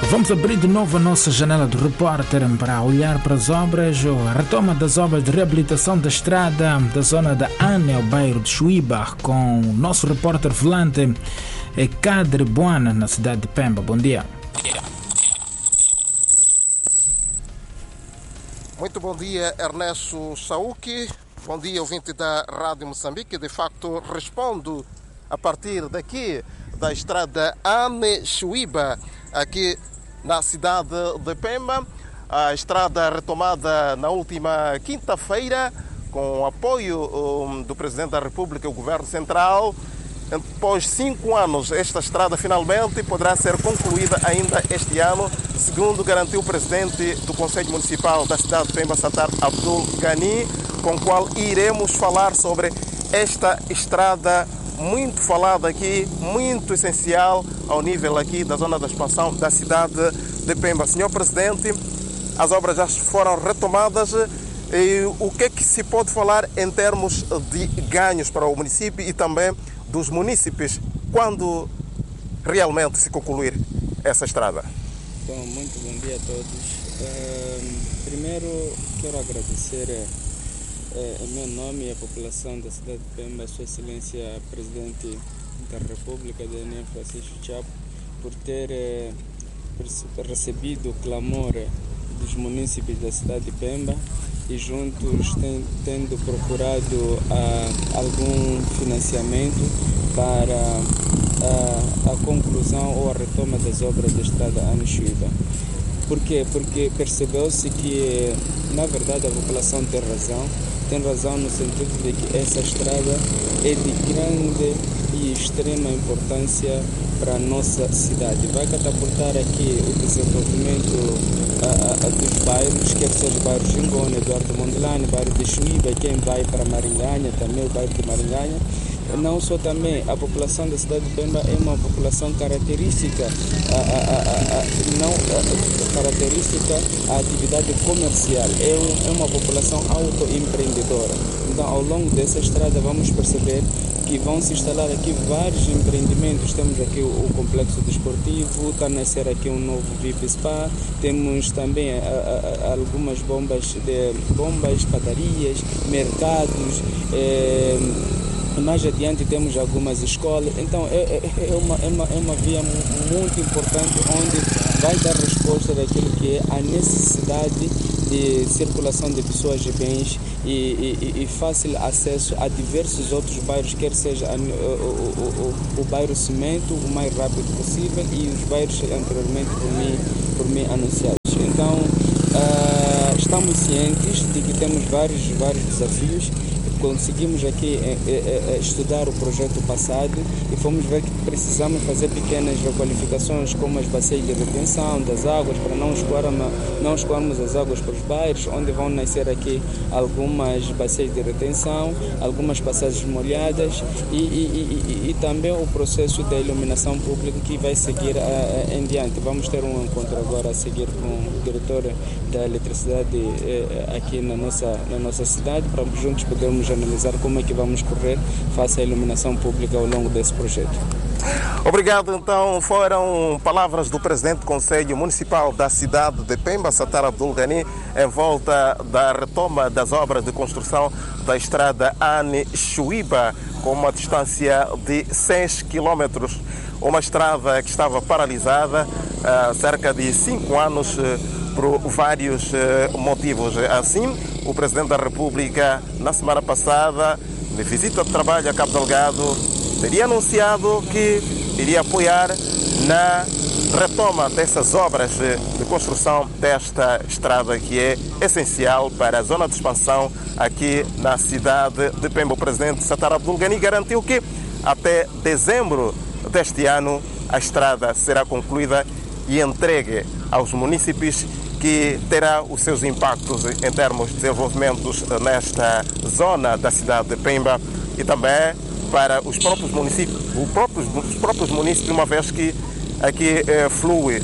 Vamos abrir de novo a nossa janela do repórter para olhar para as obras, a retoma das obras de reabilitação da estrada da zona da Ane ao bairro de Chuíba, com o nosso repórter volante Cadre Buana, na cidade de Pemba. Bom dia. Muito bom dia, Ernesto Sauki. Bom dia, ouvinte da Rádio Moçambique. De facto, respondo a partir daqui da estrada Ane Chuíba, aqui na cidade de Pemba. A estrada retomada na última quinta-feira com o apoio do Presidente da República e o Governo Central. Após 5 anos, esta estrada finalmente poderá ser concluída ainda este ano, segundo garantiu o Presidente do Conselho Municipal da cidade de Pemba, Sattar Abdul Ghani, com o qual iremos falar sobre esta estrada muito falada aqui, muito essencial ao nível aqui da zona da expansão da cidade de Pemba. Senhor Presidente, as obras já foram retomadas. E o que é que se pode falar em termos de ganhos para o município e também dos munícipes quando realmente se concluir essa estrada? Bom, muito bom dia a todos. Primeiro quero agradecer em meu nome e a população da cidade de Pemba, a Sua Excelência Presidente da República, Daniel Francisco Chapo, por ter recebido o clamor dos munícipes da cidade de Pemba e juntos tendo procurado algum financiamento para a conclusão ou a retoma das obras da estrada Ane Chuíba. Por quê? Porque percebeu-se que, na verdade, a população tem razão no sentido de que essa estrada é de grande e extrema importância para a nossa cidade. Vai catapultar aqui o desenvolvimento dos bairros, quer seja o bairro Xingona, Eduardo Mondlane, o bairro de Chuíba, quem vai para Maringanha, também o bairro de Maringanha. Não só também a população da cidade de Pemba é uma população característica à atividade comercial, é uma população autoempreendedora. Então, ao longo dessa estrada vamos perceber que vão se instalar aqui vários empreendimentos. Temos aqui o complexo desportivo, está a nascer aqui um novo VIP Spa, temos também algumas bombas, padarias, mercados, mais adiante temos algumas escolas. Então é uma via muito importante onde vai dar resposta daquilo que é a necessidade de circulação de pessoas e bens e fácil acesso a diversos outros bairros, quer seja o bairro Cimento, o mais rápido possível, e os bairros anteriormente por mim anunciados. Então, estamos cientes de que temos vários desafios. Conseguimos aqui estudar o projeto passado e fomos ver que precisamos fazer pequenas requalificações, como as bacias de retenção das águas, para não escoarmos as águas para os bairros, onde vão nascer aqui algumas bacias de retenção, algumas passagens molhadas e também o processo da iluminação pública que vai seguir em diante. Vamos ter um encontro agora a seguir com o diretor da eletricidade aqui na nossa cidade, para juntos podermos analisar como é que vamos correr face à iluminação pública ao longo desse projeto. Obrigado. Então, foram palavras do Presidente do Conselho Municipal da cidade de Pemba, Sattar Abdul Ghani, em volta da retoma das obras de construção da estrada Ane Chuíba, com uma distância de 6 km. Uma estrada que estava paralisada há cerca de 5 anos por vários motivos. Assim, o Presidente da República, na semana passada, de visita de trabalho a Cabo Delgado, teria anunciado que iria apoiar na retoma dessas obras de construção desta estrada que é essencial para a zona de expansão aqui na cidade de Pemba. O Presidente Sattar Abdul Ghani garantiu que até dezembro deste ano a estrada será concluída e entregue aos munícipes, que terá os seus impactos em termos de desenvolvimentos nesta zona da cidade de Pemba e também para os próprios municípios, uma vez que aqui flui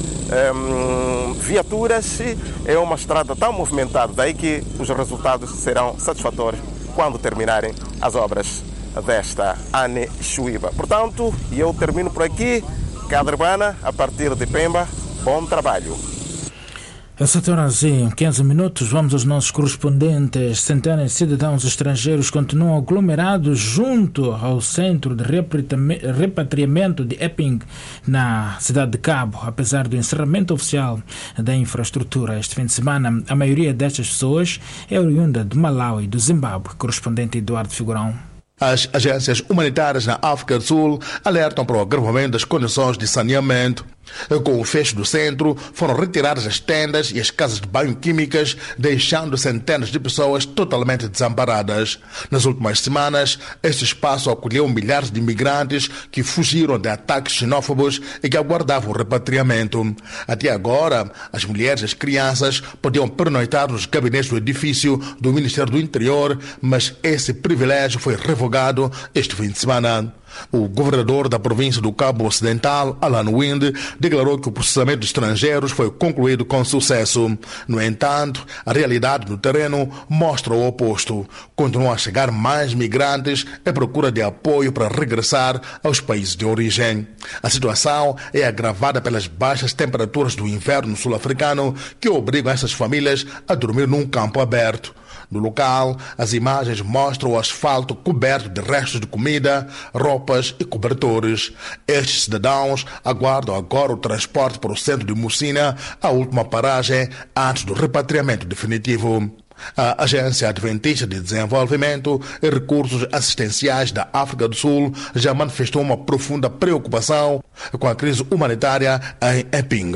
viaturas, é uma estrada tão movimentada, daí que os resultados serão satisfatórios quando terminarem as obras desta Ane Chuíba. Portanto, eu termino por aqui, Cadre Buana, a partir de Pemba, Bom trabalho. A 7 horas e 15 minutos, vamos aos nossos correspondentes. Centenas de cidadãos estrangeiros continuam aglomerados junto ao centro de repatriamento de Epping, na cidade de Cabo, apesar do encerramento oficial da infraestrutura. Este fim de semana, a maioria destas pessoas é oriunda de Malawi e do Zimbábue. Correspondente Eduardo Figurão. As agências humanitárias na África do Sul alertam para o agravamento das condições de saneamento. Com o fecho do centro, foram retiradas as tendas e as casas de banho químicas, deixando centenas de pessoas totalmente desamparadas. Nas últimas semanas, este espaço acolheu milhares de imigrantes que fugiram de ataques xenófobos e que aguardavam o repatriamento. Até agora, as mulheres e as crianças podiam pernoitar nos gabinetes do edifício do Ministério do Interior, mas esse privilégio foi revogado este fim de semana. O governador da província do Cabo Ocidental, Alan Wind, declarou que o processamento de estrangeiros foi concluído com sucesso. No entanto, a realidade no terreno mostra o oposto. Continuam a chegar mais migrantes à procura de apoio para regressar aos países de origem. A situação é agravada pelas baixas temperaturas do inverno sul-africano, que obrigam essas famílias a dormir num campo aberto. No local, as imagens mostram o asfalto coberto de restos de comida, roupas e cobertores. Estes cidadãos aguardam agora o transporte para o centro de Mussina, a última paragem antes do repatriamento definitivo. A Agência Adventista de Desenvolvimento e Recursos Assistenciais da África do Sul já manifestou uma profunda preocupação com a crise humanitária em Epping.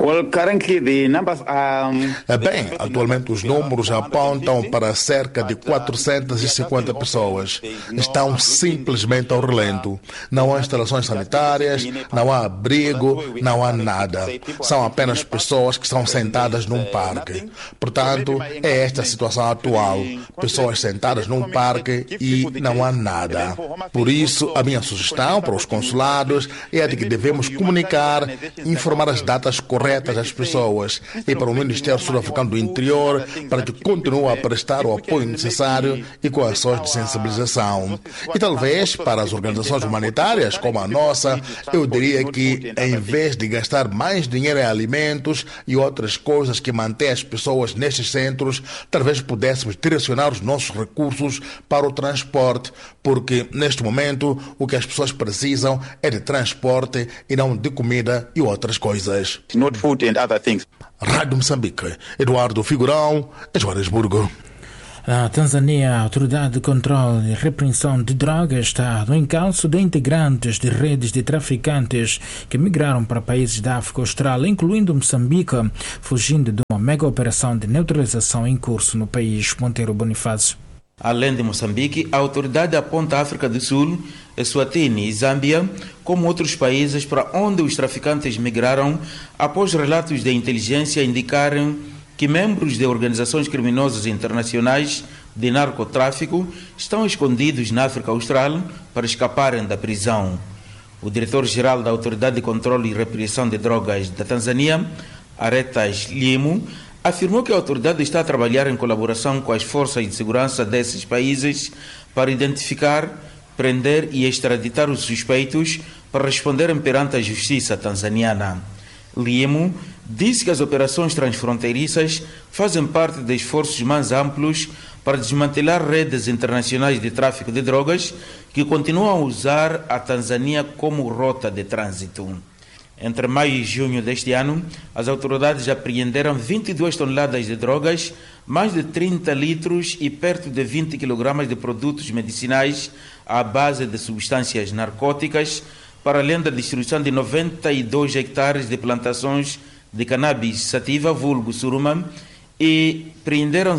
Bem, atualmente os números apontam para cerca de 450 pessoas. Estão simplesmente ao relento. Não há instalações sanitárias, não há abrigo, não há nada. São apenas pessoas que estão sentadas num parque. Portanto, é esta a situação atual. Pessoas sentadas num parque e não há nada. Por isso, a minha sugestão para os consulados é a de que devemos comunicar, informar as datas corretas às pessoas e para o Ministério Sul-Africano do Interior para que continue a prestar o apoio necessário e com ações de sensibilização. E talvez para as organizações humanitárias como a nossa, eu diria que em vez de gastar mais dinheiro em alimentos e outras coisas que mantêm as pessoas nestes centros, talvez pudéssemos direcionar os nossos recursos para o transporte, porque neste momento o que as pessoas precisam é de transporte e não de comida e outras coisas. Not food and other things. Rádio Moçambique, Eduardo Figurão, Joanesburgo. Na Tanzânia, a Autoridade de Controle e Repreensão de Drogas está no encalço de integrantes de redes de traficantes que migraram para países da África Austral, incluindo Moçambique, fugindo de uma mega operação de neutralização em curso no país. Monteiro Bonifácio. Além de Moçambique, a autoridade aponta a África do Sul, Eswatini e Zâmbia como outros países para onde os traficantes migraram após relatos de inteligência indicarem que membros de organizações criminosas internacionais de narcotráfico estão escondidos na África Austral para escaparem da prisão. O diretor-geral da Autoridade de Controle e Repressão de Drogas da Tanzânia, Aretas Limo, afirmou que a autoridade está a trabalhar em colaboração com as forças de segurança desses países para identificar, prender e extraditar os suspeitos para responderem perante a justiça tanzaniana. Limo disse que as operações transfronteiriças fazem parte de esforços mais amplos para desmantelar redes internacionais de tráfico de drogas que continuam a usar a Tanzânia como rota de trânsito. Entre maio e junho deste ano, as autoridades apreenderam 22 toneladas de drogas, mais de 30 litros e perto de 20 kg de produtos medicinais à base de substâncias narcóticas, para além da destruição de 92 hectares de plantações de cannabis sativa, vulgo suruma, e preenderam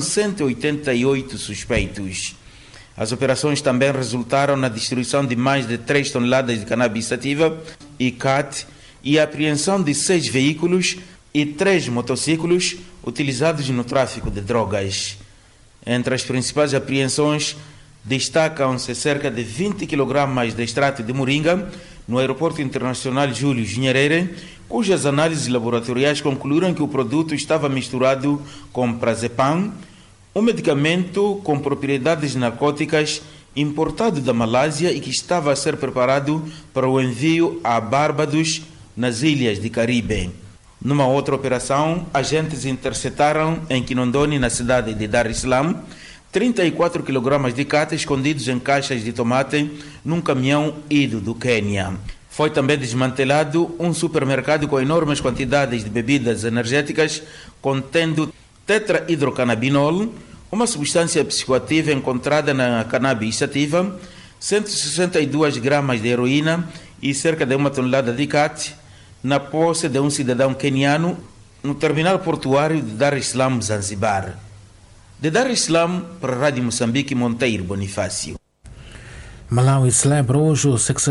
188 suspeitos. As operações também resultaram na destruição de mais de 3 toneladas de cannabis sativa e CAT e a apreensão de 6 veículos e 3 motociclos utilizados no tráfico de drogas. Entre as principais apreensões, destacam-se cerca de 20 kg de extrato de moringa no Aeroporto Internacional Júlio Nyerere, cujas análises laboratoriais concluíram que o produto estava misturado com Prazepam, um medicamento com propriedades narcóticas importado da Malásia e que estava a ser preparado para o envio a Barbados, nas ilhas de Caribe. Numa outra operação, agentes interceptaram em Kinondoni, na cidade de Dar es Salaam, 34 kg de cata escondidos em caixas de tomate num caminhão ido do Quênia. Foi também desmantelado um supermercado com enormes quantidades de bebidas energéticas contendo tetrahidrocannabinol, uma substância psicoativa encontrada na cannabis sativa, 162 gramas de heroína e cerca de 1 tonelada de cate na posse de um cidadão queniano no terminal portuário de Dar es Salaam, Zanzibar. De Dar es Salaam para a Rádio Moçambique, Monteiro Bonifácio. Malawi celebra hoje o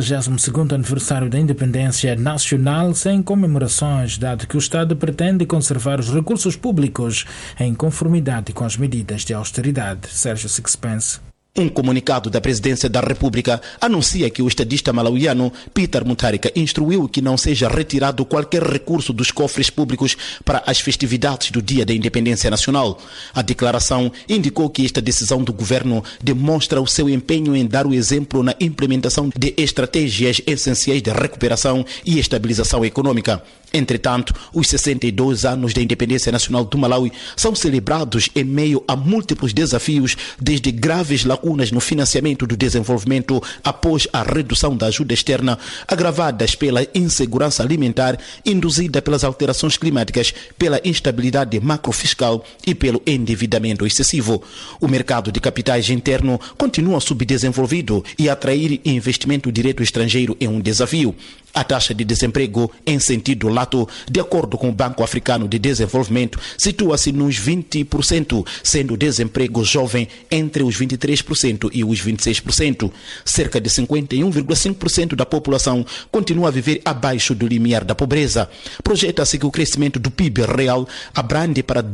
62º aniversário da independência nacional sem comemorações, dado que o Estado pretende conservar os recursos públicos em conformidade com as medidas de austeridade. Sérgio Sixpence. Um comunicado da Presidência da República anuncia que o estadista malauiano Peter Mutharika instruiu que não seja retirado qualquer recurso dos cofres públicos para as festividades do Dia da Independência Nacional. A declaração indicou que esta decisão do governo demonstra o seu empenho em dar o exemplo na implementação de estratégias essenciais de recuperação e estabilização econômica. Entretanto, os 62 anos da independência nacional do Malawi são celebrados em meio a múltiplos desafios, desde graves lacunas no financiamento do desenvolvimento após a redução da ajuda externa, agravadas pela insegurança alimentar induzida pelas alterações climáticas, pela instabilidade macrofiscal e pelo endividamento excessivo. O mercado de capitais interno continua subdesenvolvido e atrair investimento direto estrangeiro é um desafio. A taxa de desemprego em sentido lato, de acordo com o Banco Africano de Desenvolvimento, situa-se nos 20%, sendo o desemprego jovem entre os 23% e os 26%. Cerca de 51,5% da população continua a viver abaixo do limiar da pobreza. Projeta-se que o crescimento do PIB real abrande para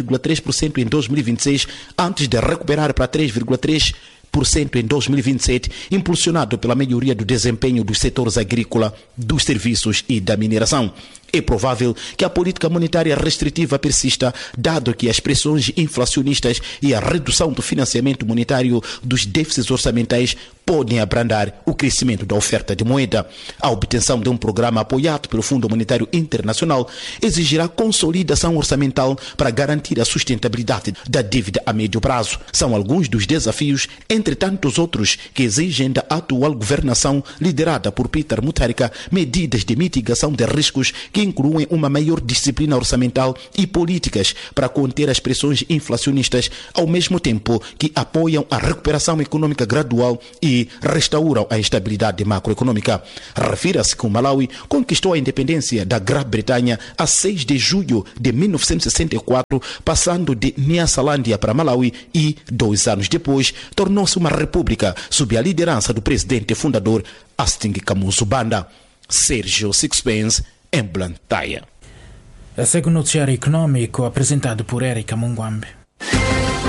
2,3% em 2026, antes de recuperar para 3,3% em 2027, impulsionado pela melhoria do desempenho dos setores agrícola, dos serviços e da mineração. É provável que a política monetária restritiva persista, dado que as pressões inflacionistas e a redução do financiamento monetário dos déficits orçamentais podem abrandar o crescimento da oferta de moeda. A obtenção de um programa apoiado pelo Fundo Monetário Internacional exigirá consolidação orçamental para garantir a sustentabilidade da dívida a médio prazo. São alguns dos desafios, entre tantos outros, que exigem da atual governação liderada por Peter Mutharika medidas de mitigação de riscos que incluem uma maior disciplina orçamental e políticas para conter as pressões inflacionistas, ao mesmo tempo que apoiam a recuperação econômica gradual e restauram a estabilidade macroeconômica. Refira-se que o Malawi conquistou a independência da Grã-Bretanha a 6 de julho de 1964, passando de Nyasalandia para Malawi e, 2 anos depois, tornou-se uma república sob a liderança do presidente fundador Hastings Kamuzu Banda. Sérgio Sixpence, em Blantyre. Segue o noticiário econômico apresentado por Érica Mungwambe.